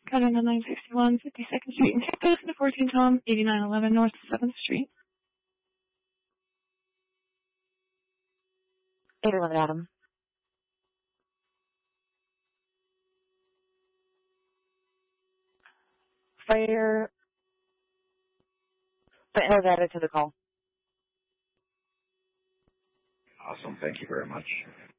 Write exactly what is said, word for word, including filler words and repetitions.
cut in on nine sixty-one fifty-second Street in Texas, to fourteen Tom, eighty-nine eleven North seventh Street. eight eleven Adam. Fire. Fire was added to the call. Awesome. Thank you very much.